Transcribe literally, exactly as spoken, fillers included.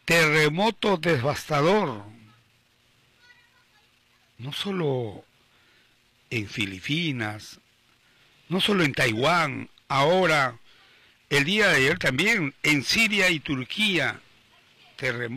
terremoto devastador, no solo en Filipinas, no solo en Taiwán, ahora, el día de ayer también, en Siria y Turquía, terremoto.